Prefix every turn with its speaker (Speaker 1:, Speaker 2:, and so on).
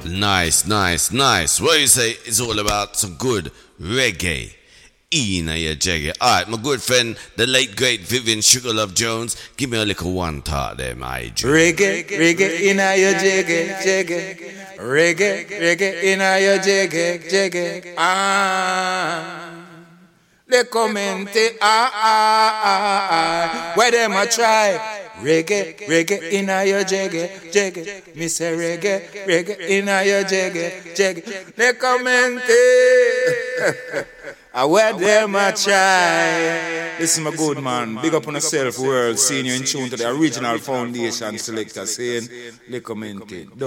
Speaker 1: Nice, nice, nice. What you say? It's all about some good reggae. In your jaggy. Alright, my good friend, the late great Vivian Sugarlove Jones, give me a little one thought there, my G.
Speaker 2: Reggae, reggae in your jaggy, jaggy. Reggae, reggae in your jaggy, jaggy. Le commente, where them a try? Reggae, reggae in your jaggy, jaggy. Me say reggae, reggae in your jaggy, jaggy. Le commente. I wear them a try. This is my good man. Big up on yourself, world. Seeing you in tune to the original foundation selector saying, they commented.